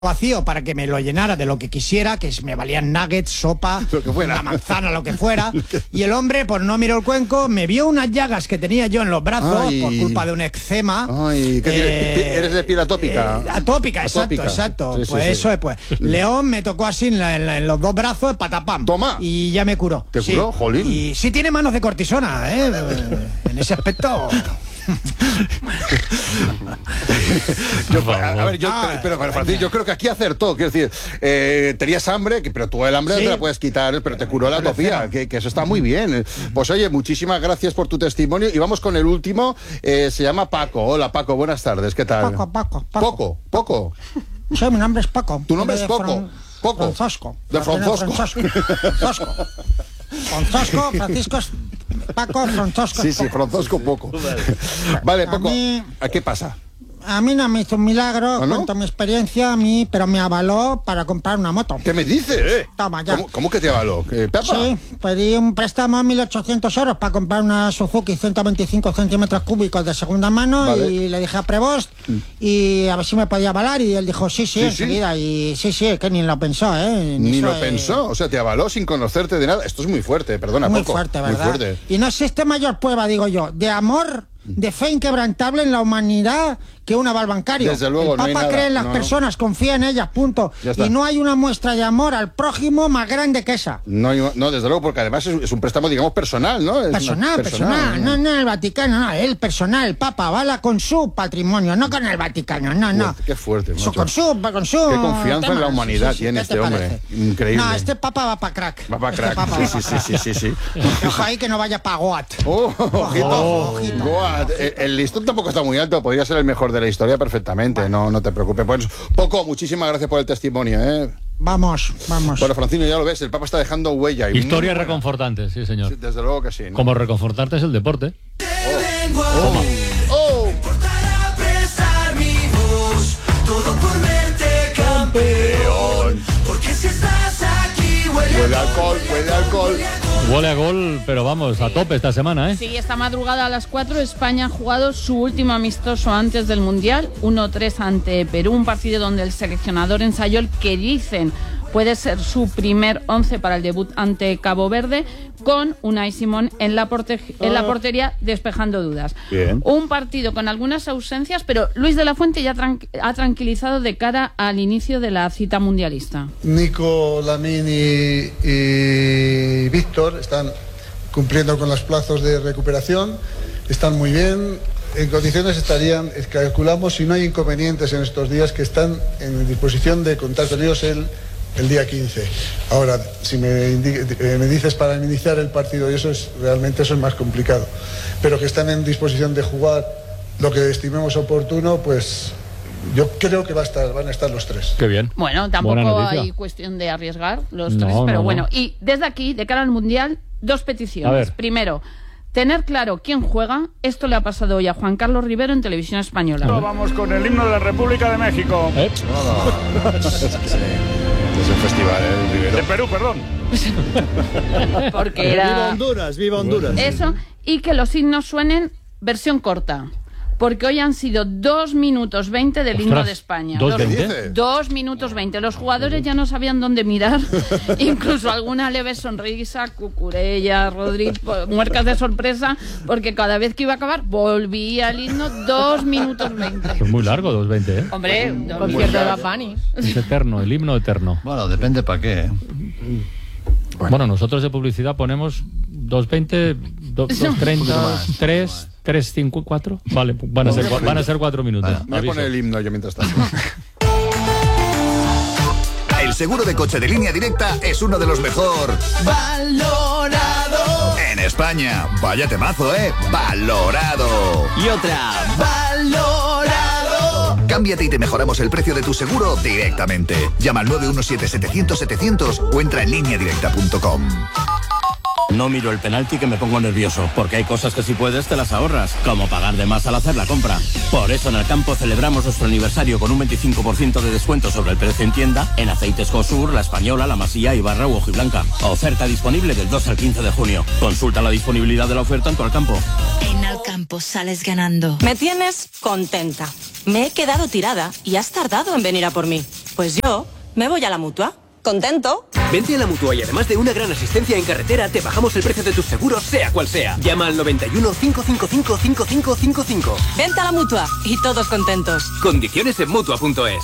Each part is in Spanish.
vacío para que me lo llenara de lo que quisiera, que me valían nuggets, sopa, una manzana, lo que fuera, y el hombre pues no miró el cuenco, me vio unas llagas que tenía yo en los brazos por culpa de un eczema. ¿Eres de piel atópica? Atópica, exacto. Sí, pues eso es, pues. León me tocó así en los dos brazos, patapam. Toma. Y ya me curó. ¿Te curó? Jolín. Y sí tiene manos de cortisona, en ese aspecto. Pero Francis, yo creo que aquí acertó. Quiero decir, tenías hambre, pero tú el hambre no te la puedes quitar, pero te curó la atopía, que eso está muy bien. Pues oye, muchísimas gracias por tu testimonio y vamos con el último. Se llama Paco. Hola Paco, buenas tardes, ¿qué tal? Paco. Sí, mi nombre es Paco. ¿Tu nombre es Paco? Francisco. De Francisco. Francisco, Francisco es Paco, Francisco. Sí, Francisco Paco. Vale, Paco, ¿a qué pasa? A mí no me hizo un milagro, cuento mi experiencia, pero me avaló para comprar una moto. ¿Qué me dices? Toma, ya. ¿Cómo que te avaló? ¿Pepa? Sí, pedí un préstamo de 1.800 euros para comprar una Suzuki 125 centímetros cúbicos de segunda mano, y le dije a Prevost y a ver si me podía avalar, y él dijo sí, enseguida, y sí, que ni lo pensó, Ni lo pensó, o sea, te avaló sin conocerte de nada. Esto es muy fuerte, perdona, muy Paco. Fuerte, ¿verdad? Muy fuerte. Y no existe mayor prueba, digo yo, de amor, de fe inquebrantable en la humanidad que un aval bancario. Desde luego, el Papa no hay nada. cree en las personas, confía en ellas, punto. Y no hay una muestra de amor al prójimo más grande que esa. No, desde luego, porque además es un préstamo, digamos, personal, ¿no? Personal. No el Vaticano, no, el personal, el Papa avala con su patrimonio, no con el Vaticano, no. Qué fuerte, macho. Con su Qué confianza en la humanidad tiene este hombre. Increíble. No, este Papa va para crack. Va para crack, sí. Ojo ahí que no vaya para Goat. Ojito. Goat. El listón tampoco está muy alto, podría ser el mejor de la historia perfectamente, no te preocupes. Pues Poco, muchísimas gracias por el testimonio, Vamos. Bueno, Francino, ya lo ves, el Papa está dejando huella. Historia reconfortante, sí, señor. Sí, desde luego que sí, ¿no? Como reconfortarte es el deporte. Porque si estás aquí huele alcohol. Huele a gol, pero vamos, a tope esta semana, ¿eh? Sí, esta madrugada a las 4 España ha jugado su último amistoso antes del Mundial, 1-3 ante Perú, un partido donde el seleccionador ensayó el que dicen puede ser su primer 11 para el debut ante Cabo Verde, con Unai Simón en la portería despejando dudas. Bien. Un partido con algunas ausencias, pero Luis de la Fuente ya ha tranquilizado de cara al inicio de la cita mundialista. Nico, Lamine y Víctor están cumpliendo con los plazos de recuperación, están muy bien, en condiciones estarían, calculamos, si no hay inconvenientes en estos días, que están en disposición de contar con ellos el día 15. Ahora, si me dices para iniciar el partido, y eso es más complicado, pero que están en disposición de jugar lo que estimemos oportuno, pues yo creo que van a estar los tres. Qué bien. Bueno, tampoco hay cuestión de arriesgar los tres, pero bueno. Y desde aquí, de cara al Mundial, 2 peticiones. Primero, tener claro quién juega. Esto le ha pasado hoy a Juan Carlos Rivero en Televisión Española. Vamos con el himno de la República de México. Es el festival, Rivero. De Perú, perdón. Porque era... ¡Viva Honduras! Eso, y que los himnos suenen versión corta. Porque hoy han sido 2 minutos 20 del himno de España. 2 minutos 20. Los jugadores ya no sabían dónde mirar. Incluso alguna leve sonrisa, Cucurella, Rodríguez, muercas de sorpresa, porque cada vez que iba a acabar volvía el himno 2 minutos 20. Es muy largo, 2:20, ¿eh? Hombre, concierto de la Fani. Es eterno, el himno eterno. Bueno, depende para qué, ¿eh? Bueno, nosotros de publicidad ponemos 2:20, 2:30, 3, 3:5, 4. Vale, van a ser 4 minutos. Voy a poner el himno yo mientras tanto. El seguro de coche de Línea Directa es uno de los mejor valorado en España. Vaya temazo, valorado. Y otra, valorado. Cámbiate y te mejoramos el precio de tu seguro directamente. Llama al 917-700-700 o entra en lineadirecta.com. No miro el penalti que me pongo nervioso, porque hay cosas que si puedes te las ahorras, como pagar de más al hacer la compra. Por eso en Alcampo celebramos nuestro aniversario con un 25% de descuento sobre el precio en tienda en aceites Cosur, La Española, La Masía, Ibarra u Hojiblanca. Oferta disponible del 2 al 15 de junio. Consulta la disponibilidad de la oferta en tu Alcampo. En Alcampo sales ganando. Me tienes contenta. Me he quedado tirada y has tardado en venir a por mí. Pues yo me voy a la Mutua. ¿Contento? Vente a la Mutua y además de una gran asistencia en carretera, te bajamos el precio de tus seguros, sea cual sea. Llama al 91 555 5555. Vente a la Mutua y todos contentos. Condiciones en Mutua.es.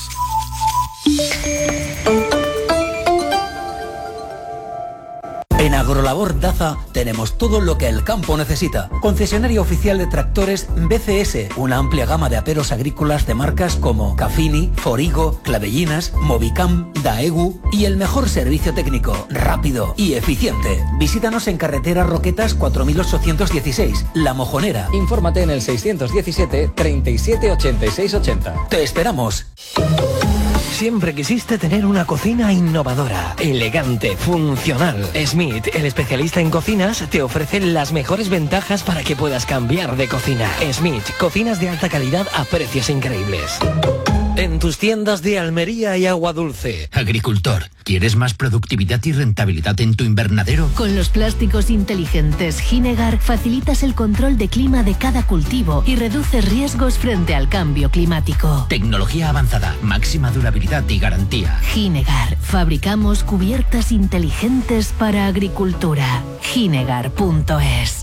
En Agrolabor Daza tenemos todo lo que el campo necesita. Concesionario oficial de tractores BCS, una amplia gama de aperos agrícolas de marcas como Cafini, Forigo, Clavellinas, Movicam, Daegu y el mejor servicio técnico, rápido y eficiente. Visítanos en carretera Roquetas 4816, La Mojonera. Infórmate en el 617 37 86 80. Te esperamos. Siempre quisiste tener una cocina innovadora, elegante, funcional. Smith, el especialista en cocinas, te ofrece las mejores ventajas para que puedas cambiar de cocina. Smith, cocinas de alta calidad a precios increíbles. En tus tiendas de Almería y Agua Dulce. Agricultor, ¿quieres más productividad y rentabilidad en tu invernadero? Con los plásticos inteligentes Ginegar facilitas el control de clima de cada cultivo y reduces riesgos frente al cambio climático. Tecnología avanzada, máxima durabilidad y garantía. Ginegar, fabricamos cubiertas inteligentes para agricultura. Ginegar.es.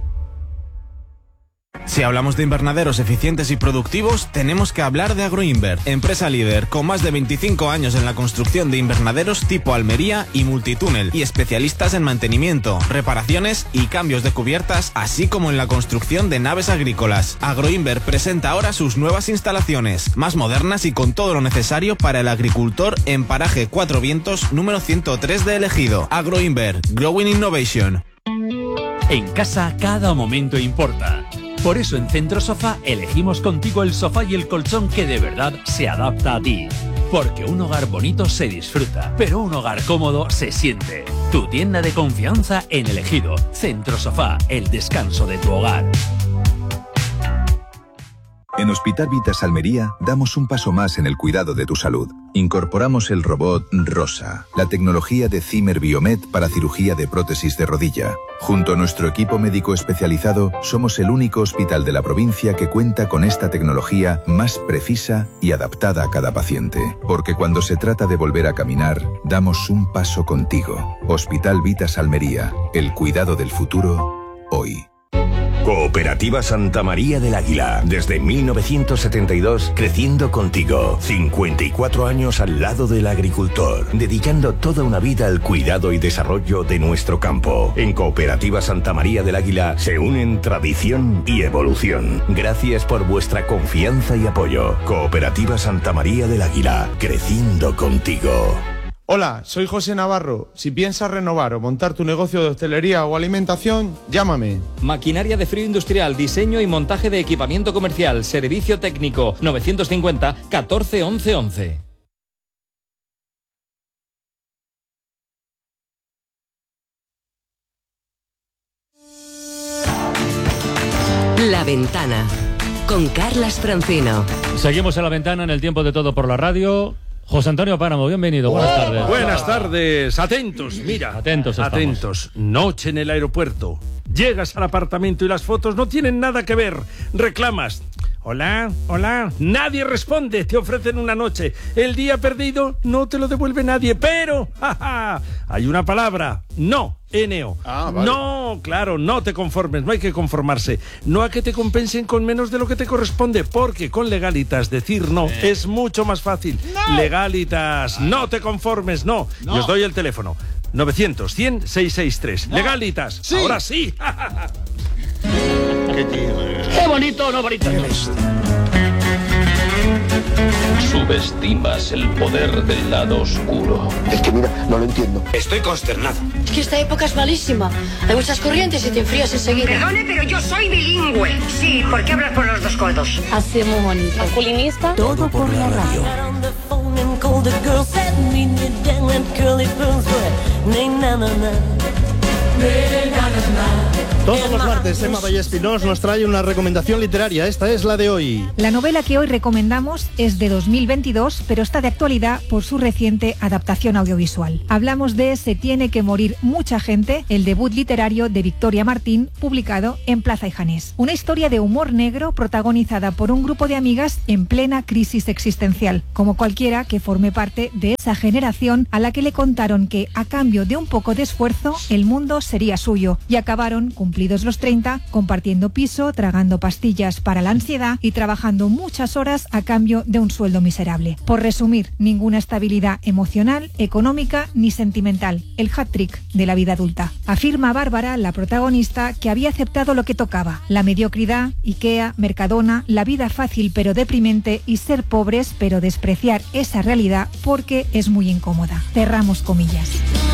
Si hablamos de invernaderos eficientes y productivos, tenemos que hablar de Agroinver, empresa líder con más de 25 años en la construcción de invernaderos tipo Almería y multitúnel, y especialistas en mantenimiento, reparaciones y cambios de cubiertas, así como en la construcción de naves agrícolas. Agroinver presenta ahora sus nuevas instalaciones, más modernas y con todo lo necesario para el agricultor en Paraje Cuatro Vientos, número 103 de Ejido. Agroinver, Growing Innovation. En casa cada momento importa. Por eso en Centro Sofá elegimos contigo el sofá y el colchón que de verdad se adapta a ti. Porque un hogar bonito se disfruta, pero un hogar cómodo se siente. Tu tienda de confianza en El Ejido. Centro Sofá, el descanso de tu hogar. En Hospital Vitas Almería damos un paso más en el cuidado de tu salud. Incorporamos el robot Rosa, la tecnología de Zimmer Biomed para cirugía de prótesis de rodilla. Junto a nuestro equipo médico especializado, somos el único hospital de la provincia que cuenta con esta tecnología más precisa y adaptada a cada paciente. Porque cuando se trata de volver a caminar, damos un paso contigo. Hospital Vitas Almería, el cuidado del futuro, hoy. Cooperativa Santa María del Águila, desde 1972, creciendo contigo. 54 años al lado del agricultor, dedicando toda una vida al cuidado y desarrollo de nuestro campo. En Cooperativa Santa María del Águila se unen tradición y evolución. Gracias por vuestra confianza y apoyo. Cooperativa Santa María del Águila, creciendo contigo. Hola, soy José Navarro. Si piensas renovar o montar tu negocio de hostelería o alimentación, llámame. Maquinaria de frío industrial, diseño y montaje de equipamiento comercial, servicio técnico, 950 14 11 11. La Ventana, con Carlas Francino. Seguimos en La Ventana en el tiempo de Todo por la Radio. José Antonio Páramo, bienvenido, buenas tardes. Buenas tardes, atentos, mira. Atentos. Noche en el aeropuerto. Llegas al apartamento y las fotos no tienen nada que ver. Reclamas. Hola, nadie responde, te ofrecen una noche. El día perdido no te lo devuelve nadie, pero hay una palabra, no, N-O. Vale. No, claro, no te conformes, no hay que conformarse. No a que te compensen con menos de lo que te corresponde, porque con Legalitas decir no es mucho más fácil. No. Legalitas, no te conformes, no. Y os doy el teléfono, 900-100-663. Legalitas, sí. Ahora sí. ¡Qué bonito, no bonito! Subestimas el poder del lado oscuro. Es que mira, no lo entiendo. Estoy consternado. Es que esta época es malísima. Hay muchas corrientes y te enfrías enseguida. Perdone, pero yo soy bilingüe. Sí, ¿por qué hablas por los dos codos? Así muy bonito. Masculinista. Todo por la radio. Todos los martes, Emma Vallespinós nos trae una recomendación literaria. Esta es la de hoy. La novela que hoy recomendamos es de 2022, pero está de actualidad por su reciente adaptación audiovisual. Hablamos de Se tiene que morir mucha gente, el debut literario de Victoria Martín, publicado en Plaza y Janés. Una historia de humor negro protagonizada por un grupo de amigas en plena crisis existencial, como cualquiera que forme parte de esa generación a la que le contaron que, a cambio de un poco de esfuerzo, el mundo sería suyo, y acabaron cumplidos los 30, compartiendo piso, tragando pastillas para la ansiedad y trabajando muchas horas a cambio de un sueldo miserable. Por resumir, ninguna estabilidad emocional, económica ni sentimental. El hat-trick de la vida adulta. Afirma Bárbara, la protagonista, que había aceptado lo que tocaba: la mediocridad, Ikea, Mercadona, la vida fácil pero deprimente y ser pobres pero despreciar esa realidad porque es muy incómoda. Cerramos comillas.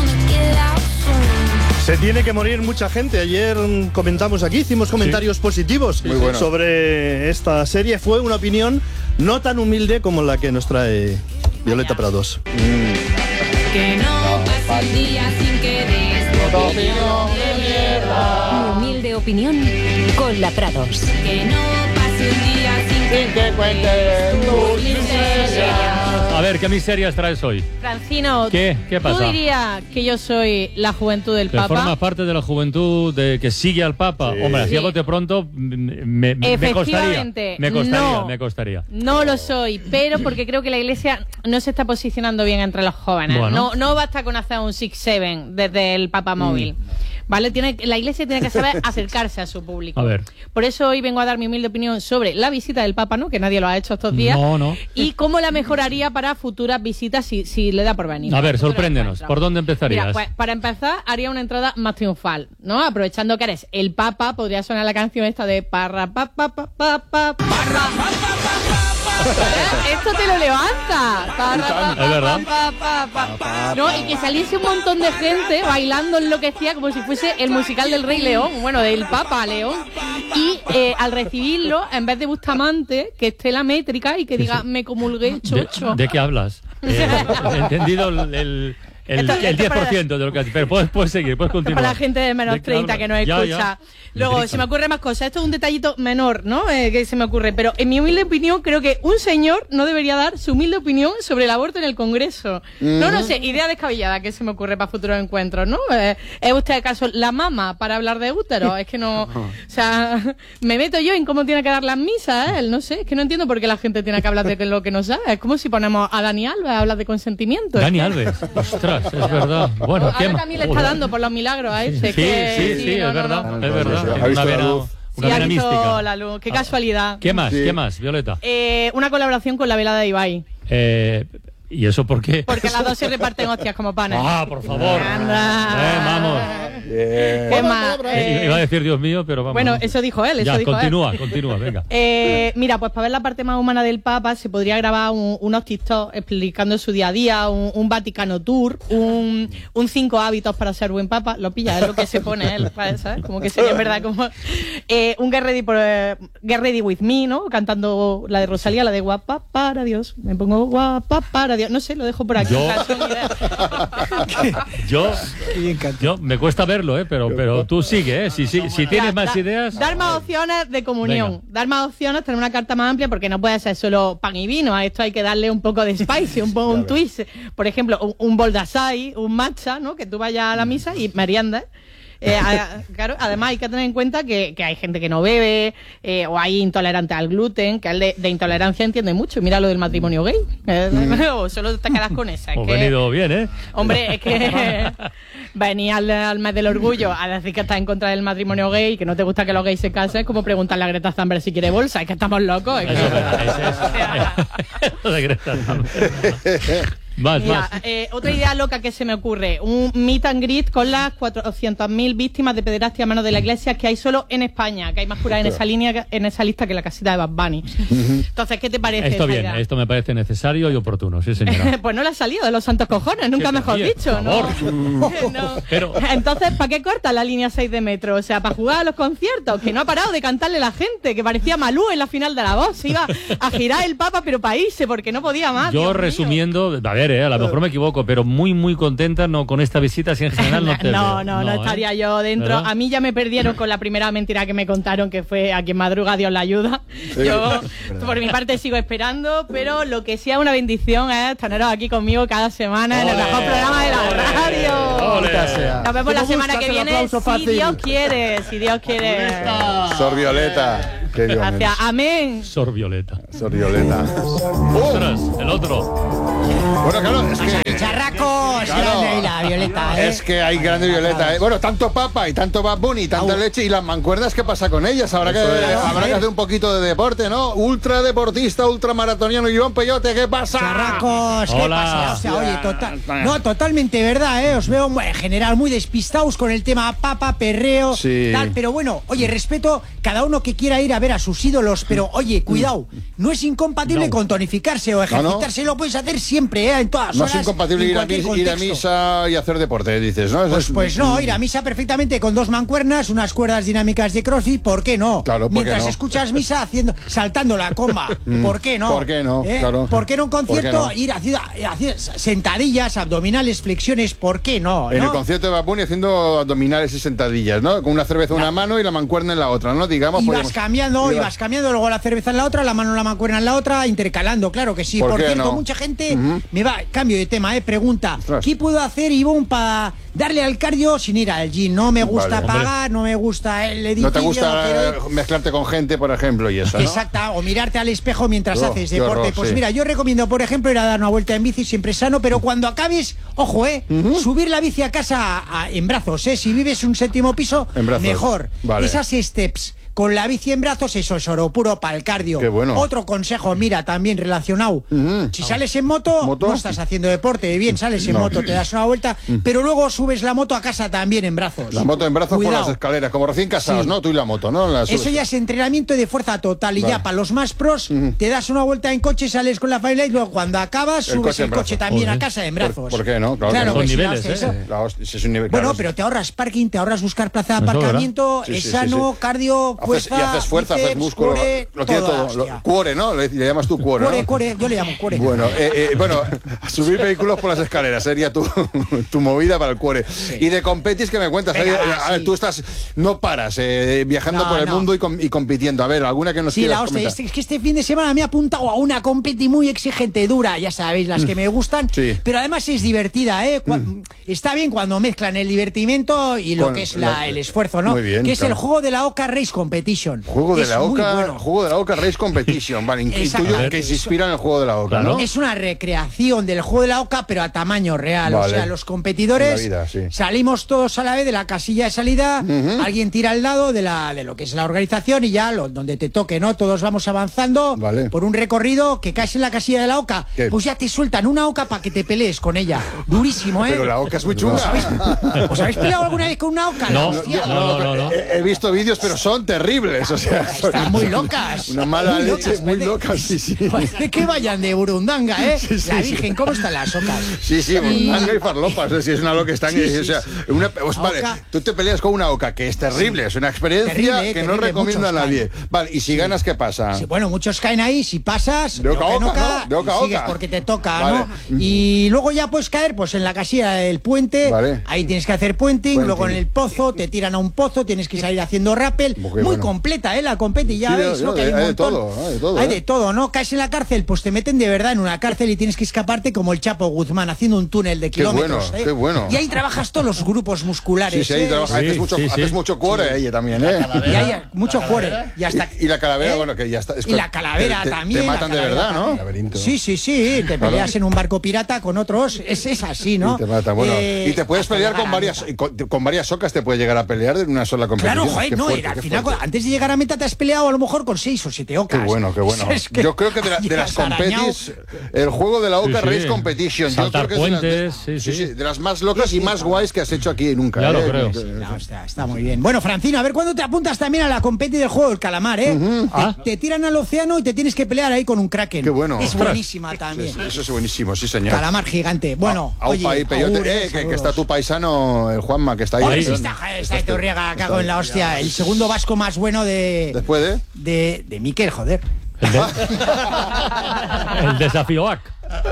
Se tiene que morir mucha gente. Ayer comentamos aquí, hicimos comentarios positivos sobre esta serie. Fue una opinión no tan humilde como la que nos trae Violeta Prados. Que no pase un día sin que des tu opinión de mierda. Mi humilde opinión con la Prados. Que no pase un día sin que cuentes tus miserias. A ver, ¿qué miserias traes hoy? Francino, ¿Qué pasa? ¿Tú dirías que yo soy la juventud del Papa? ¿Formas parte de la juventud que sigue al Papa? Sí. Hombre, así a bote pronto me costaría. No lo soy, pero porque creo que la Iglesia no se está posicionando bien entre los jóvenes. Bueno. No basta con hacer un 6-7 desde el Papa móvil. ¿Vale? La Iglesia tiene que saber acercarse a su público. A ver. Por eso hoy vengo a dar mi humilde opinión sobre la visita del Papa, ¿no? Que nadie lo ha hecho estos días. No. Y cómo la mejoraría para futuras visitas si le da por venir. A ver, sorpréndenos. ¿Por dónde empezarías? Mira, pues para empezar haría una entrada más triunfal, ¿no? Aprovechando que eres el Papa, podría sonar la canción esta de parra pa pa pa pa pa parra. Esto te lo levanta. Es verdad. No, y que saliese un montón de gente bailando enloquecida como si fuese el musical del Rey León, bueno, del Papa León. Y al recibirlo, en vez de Bustamante, que esté la métrica y que diga, me comulgué, chocho. ¿De qué hablas? He entendido el 10% de lo que haces. Pero puedes seguir, puedes continuar. Para la gente de menos 30 que nos escucha. Ya. Luego, se me ocurre más cosas. Esto es un detallito menor, ¿no? Que se me ocurre. Pero en mi humilde opinión, creo que un señor no debería dar su humilde opinión sobre el aborto en el Congreso. No sé, idea descabellada que se me ocurre para futuros encuentros, ¿no? ¿Es usted acaso la mama para hablar de útero? Es que no... O sea, me meto yo en cómo tiene que dar las misas, él. No sé, es que no entiendo por qué la gente tiene que hablar de lo que no sabe. Es como si ponemos a Dani Alves a hablar de consentimiento. Dani Alves, ostras, es verdad. Bueno, ahora también le está dando por los milagros a ese. Sí, es verdad. Es verdad. Una vena mística. La luz. Qué casualidad. ¿Qué más, Violeta? Una colaboración con la velada de Ibai. ¿Y eso por qué? Porque las dos se reparten hostias como panes. Por favor. Vamos. ¿Qué más? Iba a decir Dios mío, pero vamos. Bueno, eso dijo él. Continúa, venga. Mira, pues para ver la parte más humana del Papa se podría grabar unos TikTok explicando su día a día, un Vaticano Tour, un 5 hábitos para ser buen Papa. Lo pilla, es lo que se pone él, ¿sabes? Como que sería en verdad como... un Get Ready With Me, ¿no? Cantando la de Rosalía, la de guapa para Dios. Me pongo guapa para Dios. No sé, lo dejo por aquí. Yo me cuesta verlo, pero tú sigue, si tienes más ideas. Dar más opciones de comunión. Venga. Dar más opciones, tener una carta más amplia, porque no puede ser solo pan y vino. A esto hay que darle un poco de spicy, un twist. Por ejemplo, un bol de açaí, un matcha, ¿no? Que tú vayas a la misa y meriendas. Claro, además hay que tener en cuenta que hay gente que no bebe o hay intolerantes al gluten, que él de intolerancia entiende mucho. Mira lo del matrimonio gay. O solo te quedas con esa. Has venido bien, Hombre, es que venir al mes del orgullo a decir que estás en contra del matrimonio gay y que no te gusta que los gays se casen es como preguntarle a Greta Thunberg si quiere bolsa. Es que estamos locos. Eso de Greta Thunberg. Más. Otra idea loca que se me ocurre, un meet and greet con las 400.000 víctimas de pederastia a manos de la Iglesia que hay solo en España, que hay más curas en esa lista que la casita de Bad Bunny. Entonces, ¿qué te parece? Esto me parece necesario y oportuno, sí señora. Pues no le ha salido de los santos cojones, nunca mejor dicho, ¿no? Pero... Entonces, ¿para qué corta la línea 6 de metro? O sea, para jugar a los conciertos, que no ha parado de cantarle la gente, que parecía Malú en la final de La Voz, se iba a girar el Papa pero para irse, porque no podía más. Yo resumiendo, a ver, ver, a lo mejor me equivoco, pero muy, muy contenta no con esta visita, si en general no te veo. No estaría yo dentro. ¿Verdad? A mí ya me perdieron con la primera mentira que me contaron, que fue a quien madruga Dios la ayuda. Yo, por mi parte, sigo esperando, pero lo que sea una bendición es teneros aquí conmigo cada semana en el mejor programa de la radio. Nos vemos la semana que viene, si Dios quiere. Si Dios quiere. Sor Violeta. Qué Gracias. Amén. Sor Violeta. Sor Violeta. Ostras, el otro. Bueno, claro, es que... Charracos, Claro. grande y la Violeta, ¿eh? Es que hay grande Violeta, ¿eh? Bueno, tanto papa y tanto Bad Bunny y tanta leche y las mancuernas, ¿qué pasa con ellas? Habrá que hacer un poquito de deporte, ¿no? Ultradeportista, ultramaratoniano Iván Peyote, ¿qué pasa? Charracos, ¿qué pasa? O sea, oye, totalmente verdad, ¿eh? Os veo en general muy despistados con el tema papa, perreo, tal, pero bueno, oye, respeto cada uno que quiera ir a ver a sus ídolos, pero oye, cuidado, no es incompatible con tonificarse o ejercitarse, lo puedes hacer siempre, ¿eh? En todas No horas. es incompatible ir a misa y hacer deporte, dices, ¿no? Pues no, ir a misa perfectamente con 2 mancuernas, unas cuerdas dinámicas de CrossFit, ¿por qué no? Claro, ¿por qué Mientras no? escuchas misa saltando la comba, ¿por qué no? ¿Por qué no? Claro. ¿Por qué no un concierto? ¿Por qué no? Ir haciendo sentadillas, abdominales, flexiones, ¿por qué no? En el concierto de Bad Bunny haciendo abdominales y sentadillas, ¿no? Con una cerveza en una mano y la mancuerna en la otra, ¿no? Digamos. Y podemos- vas cambiando, luego la cerveza en la otra, la mano en la mancuerna en la otra, intercalando, claro que sí. ¿Por Por qué cierto, no? mucha gente me va, cambio de tema, pregunta, ¿qué puedo hacer, Ivonne, para darle al cardio sin ir al gym? No me gusta Vale. pagar, no me gusta el edificio. No te gusta quiero ir- mezclarte con gente, por ejemplo, y eso, ¿no? Exacta, o mirarte al espejo mientras haces qué deporte. horror, Pues sí. mira, yo recomiendo, por ejemplo, ir a dar una vuelta en bici, siempre sano, pero cuando acabes, ojo, subir la bici a casa en brazos, si vives un 7º piso, En brazos. mejor. Vale. Esas steps con la bici en brazos, eso es oro puro para el cardio. Qué bueno. Otro consejo, mira, también relacionado. Si sales en moto, no estás haciendo deporte, bien, sales en No. moto, te das una vuelta, pero luego subes la moto a casa también en brazos. La moto en brazos por Cuidado. las escaleras, como recién casados, Sí. ¿no? Tú y la moto, ¿no? Eso ya es entrenamiento de fuerza total. Y Vale. ya para los más pros, te das una vuelta en coche, sales con la familia y luego cuando acabas El subes coche el en coche brazos. también Joder. a casa en brazos. ¿Por qué no? Claro, que que no. sí, niveles, eso. Sí, es un nivel, Bueno, claro. pero te ahorras parking, te ahorras buscar plaza de Eso, ¿verdad? aparcamiento, Sí, es sí, sano, sí. cardio, fuerza, Y haces fuerza, haces bíceps, músculo, core, lo tiene todo. hostia. Cuore, ¿no? Le llamas tú cuore, ¿no? Cuore, yo le llamo cuore. Bueno, subir vehículos por las escaleras sería tu movida para el cuore. Y de competis, que me cuentas? Venga, A ver, tú no paras viajando No, por el no. mundo y compitiendo. A ver, alguna que nos Sí, quieras la hostia, comentar. es que este fin de semana me he apuntado a una competi muy exigente, dura, ya sabéis, las que me gustan, Sí. pero además es divertida, Está bien cuando mezclan el divertimento y lo Con que es la- el esfuerzo, ¿no? Muy bien, que es claro. el juego de la Oca Race Competition. Juego de Es la muy Oca, bueno. juego de la Oca Race Competition, vale, Exacto. intuyo que se inspira en el juego de la Oca, ¿no? Es una recreación del juego de la Oca, pero a tamaño real. Vale. O sea, los competidores En la vida, sí. salimos todos a la vez de la casilla de salida, alguien tira al lado de lo que es la organización y ya donde te toque, ¿no? Todos vamos avanzando por un recorrido que caes en la casilla de la Oca. ¿Qué? Pues ya te sueltan una Oca para que te pelees con ella. Durísimo, ¿eh? Pero la Oca es muy chunga. ¿Os habéis peleado alguna vez con una Oca? No, Hostia. no. He visto vídeos, pero son terribles. O sea, Están muy locas. Una mala Muy leche, locas, muy locas, sí. Parece que vayan de Burundanga, ¿eh? La Virgen, ¿cómo están las ocas? Sí, burundanga y farlopas. Es decir, es una loca que están. Sí, o sea, vale, tú te peleas con una oca, que es terrible, es una experiencia Terrible, que no terrible, recomiendo a muchos nadie. Vale, y si ganas, ¿qué pasa? Sí, bueno, muchos caen ahí, si pasas, De oca a en oca, ¿no? De oca a sigues oca. porque te toca, Vale. ¿no? Y luego ya puedes caer pues en la casilla del puente, Vale. ahí tienes que hacer puenting, Puenting. luego en el pozo, te tiran a un pozo, tienes que salir haciendo rappel, muy bueno. completa, la competi, ya Sí, veis, ¿no? Que hay un hay de montón. todo, hay de todo, Hay ¿eh? de todo, ¿no? Caes en la cárcel, pues te meten de verdad en una cárcel y tienes que escaparte como el Chapo Guzmán, haciendo un túnel de kilómetros. bueno, qué bueno. Y ahí trabajas todos los grupos musculares. Sí, ahí trabajas, haces mucho cuore ahí también, ¿eh? Y hay mucho cuore. Y hasta Y la calavera, bueno, que ya está. Y la calavera también. Te matan la de calavera verdad, ¿no? también. Sí, te peleas en un barco pirata con otros, es así, ¿no? Y te matan, bueno. Y te puedes hasta pelear llegar con a varias, con varias ocas, te puedes llegar a pelear de una sola competición. Claro, joder, Qué no, fuerte, al qué final, fuerte. antes de llegar a meta te has peleado a lo mejor con 6 o 7 ocas. Qué bueno, qué bueno. Es que yo creo que de las llegas arañado. competis, el juego de la Oca Sí, sí. Race Competition, Saltar yo creo que puentes, es de las más locas y más guays que has hecho aquí nunca. Ya lo creo. No, está muy bien. Bueno, Francino, a ver cuándo te apuntas también a la competi del juego del calamar, ¿eh? Te tiran al océano y te tienes que pelear ahí con un kraken. Qué bueno. Es Ostras. buenísima también. Eso es buenísimo, sí, señor. Calamar gigante. Bueno, Aupa oye, y Peyote, agur, que saludos. está tu paisano, el Juanma, que está ahí. Oye, sí está Iturriaga, cago en la hostia. El segundo vasco más bueno de... Después de Miquel, joder. El desafío AC.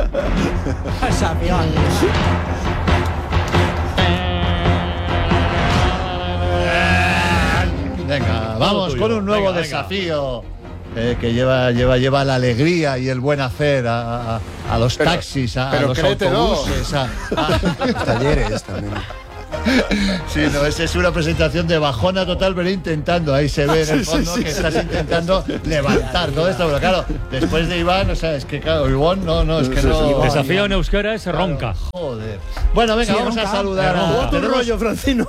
Venga, vamos con un nuevo desafío que lleva la alegría y el buen hacer a los taxis, a los autobuses, a los talleres también. Sí, no, es una presentación de bajona total, pero intentando, ahí se ve en el fondo que estás intentando levantar todo esto, pero claro, después de Iván, o sea, es que claro, Iván, no, es que no... Desafío en euskera es ronca. Joder. Bueno, venga, vamos a saludar a... Tu rollo, Francino.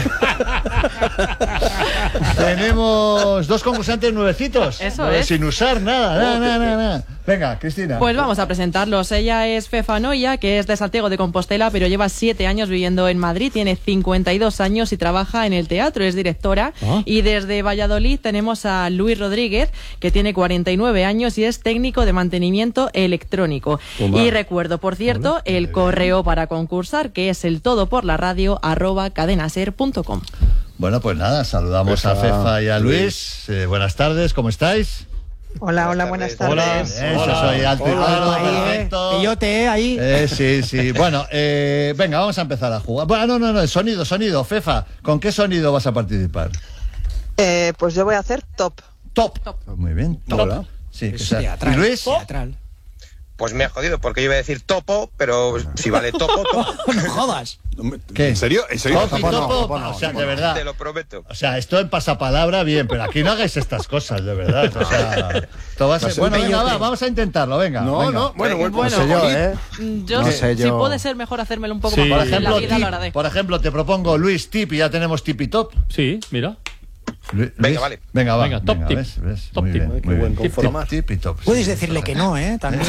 Tenemos dos concursantes nuevecitos. Eso es. Sin usar nada. Venga, Cristina. Pues vamos a presentarlos. Ella es Fefa Noia, que es de Santiago de Compostela, pero lleva 7 años viviendo en Madrid, tiene 52 años y trabaja en el teatro, es directora. Y desde Valladolid tenemos a Luis Rodríguez, que tiene 49 años y es técnico de mantenimiento electrónico. Y recuerdo, por cierto, el correo para concursar, que es eltodoporlaradio@cadenaser.com. Bueno, pues nada, saludamos a Fefa y a Luis. Buenas tardes, ¿cómo estáis? Hola, buenas tardes. Eso, soy alto y claro, perfecto. Y yo ahí. Sí. Bueno, venga, vamos a empezar a jugar. Bueno, no, sonido. Fefa, ¿con qué sonido vas a participar? Pues yo voy a hacer top. Top. Muy bien. Top. Sí, es teatral. ¿Y Luis? Teatral. Pues me ha jodido, porque yo iba a decir topo, pero si vale topo. No jodas. ¿Qué? ¿En serio? Topo. O sea, de verdad. Te lo prometo. O sea, esto en pasapalabra, bien, pero aquí no hagáis estas cosas, de verdad. O sea, esto va a ser... Bueno, venga, vamos a intentarlo, venga. No. Bueno, no sé yo, Yo no sé si yo. puede ser mejor hacérmelo un poco Sí. más Por fácil en la ejemplo, vida, lo haré. por ejemplo, te propongo Luis Tip y ya tenemos Tip y Top. Sí, mira. Venga, vale. Venga, top tip. ¿Ves? Top Muy tip. bien, muy bien. Tip y Top. Puedes decirle que no, también.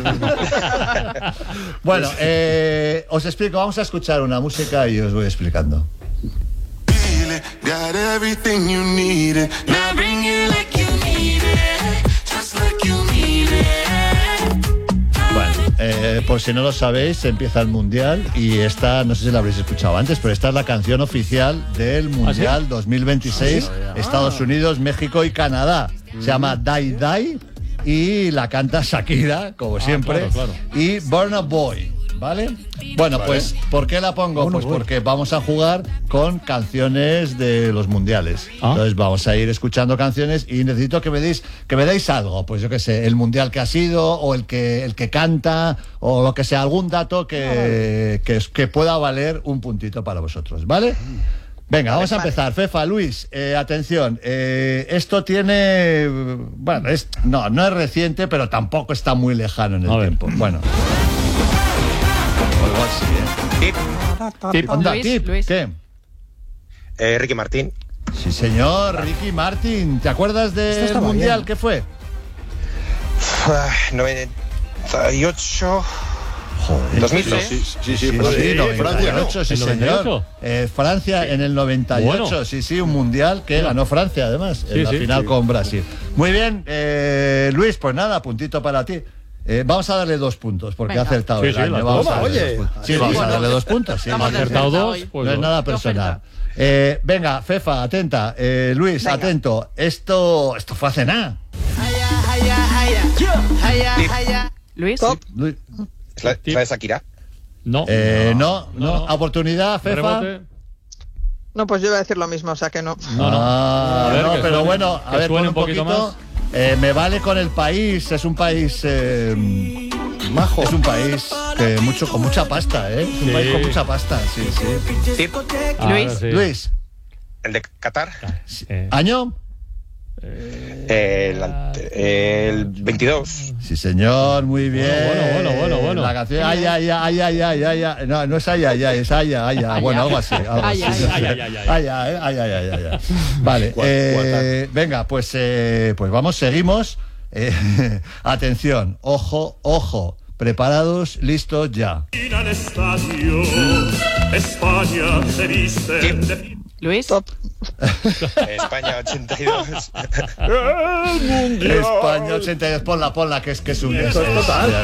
Bueno, os explico, vamos a escuchar una música y os voy explicando. Got everything you needed. Now bring it like you need it. Just like you need it. Bueno, por si no lo sabéis, empieza el Mundial y esta, no sé si la habréis escuchado antes, pero esta es la canción oficial del Mundial 2026, Estados Unidos, México y Canadá. Se llama Die Die y la canta Shakira, como siempre, claro. y Burna Boy, ¿vale? Bueno, pues, ¿por qué la pongo? Pues porque vamos a jugar con canciones de los mundiales. Entonces vamos a ir escuchando canciones y necesito que me deis algo, pues yo qué sé, el mundial que ha sido, o el que canta, o lo que sea, algún dato que pueda valer un puntito para vosotros, ¿vale? Venga, vamos a empezar. Fefa, Luis, atención. Esto tiene... Bueno, no es reciente, pero tampoco está muy lejano en el tiempo. Bueno. Tip. Onda, Luis. ¿Qué? Ricky Martín. Sí, señor, Ricky Martin. ¿Te acuerdas del mundial que fue? 98. Joder, 2006. Sí, 98, sí, señor. Francia en el 98, bueno. Sí, un mundial que ganó Francia, además, en la final con Brasil. Muy bien, Luis, pues nada, puntito para ti. Vamos a darle 2 puntos, porque ha acertado el año. Vamos a darle 2 puntos. Sí, ha acertado 2, pues no es nada personal. Venga, Fefa, atenta. Luis, atento. Esto fue hace nada. Luis. ¿Es la de Shakira? No. Oportunidad, Fefa. Rebote. No, pues yo iba a decir lo mismo, o sea que no. Pero bueno, a ver, pon un poquito más. Me vale con el país, es un país majo. Es un país con mucha pasta, Es un país con mucha pasta, sí. Luis. ¿El de Qatar? ¿Año? El 22. Sí, señor, muy bien. Bueno. La canción, ay. No es ay, es ay. Bueno, algo así. Vale, venga, pues vamos, seguimos. Atención, ojo. Preparados, listos, ya. España se viste. Luis. Top. España 82. España 82, ponla, que es un... Se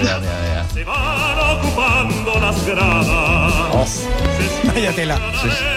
van ocupando las gradas. Vaya tela.